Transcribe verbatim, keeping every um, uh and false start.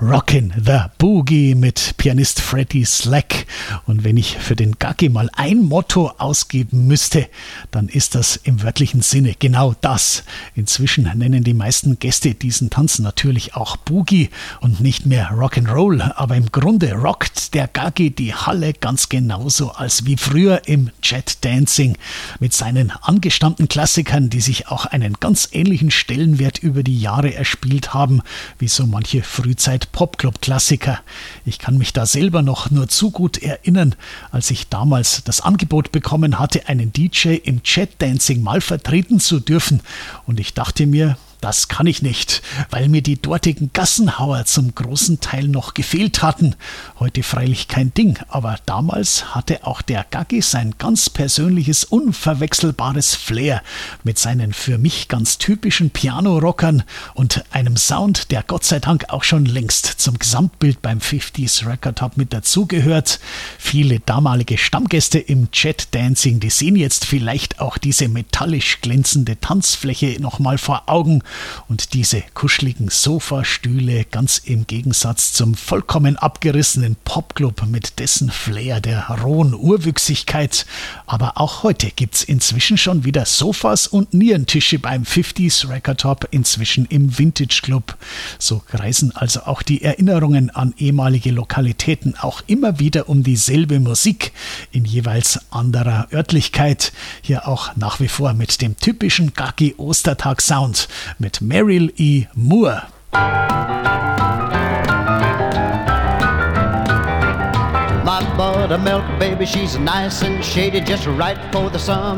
Rockin' the Boogie mit Pianist Freddie Slack. Und wenn ich für den Gaggi mal ein Motto ausgeben müsste, dann ist das im wörtlichen Sinne genau das. Inzwischen nennen die meisten Gäste diesen Tanz natürlich auch Boogie und nicht mehr Rock'n'Roll, aber im Grunde rockt der Gaggi die Halle ganz genauso als wie früher im Jet Dancing mit seinen angestammten Klassikern, die sich auch einen ganz ähnlichen Stellenwert über die Jahre erspielt haben, wie so manche Frühzeit-Popclub-Klassiker. Ich kann mich da selber noch nur zu gut erinnern, als ich damals das Angebot bekommen hatte, einen D J im Jet Dancing mal vertreten zu dürfen. Und ich dachte mir, das kann ich nicht, weil mir die dortigen Gassenhauer zum großen Teil noch gefehlt hatten. Heute freilich kein Ding, aber damals hatte auch der Gaggi sein ganz persönliches, unverwechselbares Flair mit seinen für mich ganz typischen Piano-Rockern und einem Sound, der Gott sei Dank auch schon längst zum Gesamtbild beim fünfziger Record Hub mit dazugehört. Viele damalige Stammgäste im Jet Dancing, die sehen jetzt vielleicht auch diese metallisch glänzende Tanzfläche nochmal vor Augen. Und diese kuscheligen Sofastühle ganz im Gegensatz zum vollkommen abgerissenen Popclub mit dessen Flair der rohen Urwüchsigkeit. Aber auch heute gibt's inzwischen schon wieder Sofas und Nierentische beim fünfziger Record Hub, inzwischen im Vintage Club. So kreisen also auch die Erinnerungen an ehemalige Lokalitäten auch immer wieder um dieselbe Musik in jeweils anderer Örtlichkeit. Hier auch nach wie vor mit dem typischen Gaggi Ostertag-Sound mit Meryl E. Moore. My buttermilk baby, she's nice and shady, just right for the summer